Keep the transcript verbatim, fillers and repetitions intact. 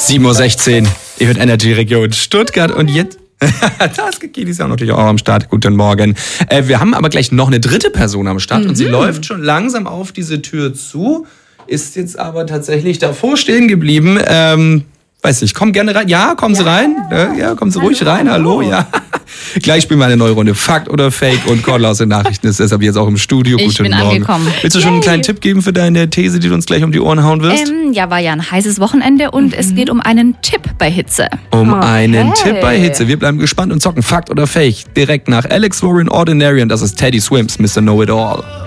sieben Uhr sechzehn. Ihr hört Energy Region Stuttgart und jetzt... Das Kiki ist ja natürlich auch am Start. Guten Morgen. Äh, wir haben aber gleich noch eine dritte Person am Start mhm. und sie läuft schon langsam auf diese Tür zu, ist jetzt aber tatsächlich davor stehen geblieben. Ähm, weiß nicht, komm gerne rein. Ja, kommen ja. Sie rein. Ja, kommen Sie hallo, ruhig rein. Hallo, hallo. Ja. Gleich spielen wir eine neue Runde. Fakt oder Fake und Cordula aus den Nachrichten ist deshalb jetzt auch im Studio. Ich Guten bin Morgen. Angekommen. Willst du schon einen kleinen Tipp geben für deine These, die du uns gleich um die Ohren hauen wirst? Ähm, ja, war ja ein heißes Wochenende und mhm. es geht um einen Tipp bei Hitze. Um okay. einen Tipp bei Hitze. Wir bleiben gespannt und zocken Fakt oder Fake. Direkt nach Alex Warren Ordinary und das ist Teddy Swims, Mister Know It All.